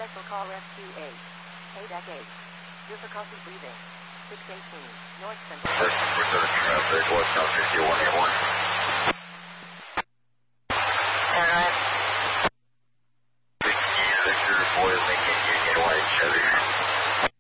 Special call SQ8. Payback 8. Difficulty breathing. 618. North Central. Traffic, what's up, 5181? Alright. Victor, Boyle, Lincoln, Union White, Chevy.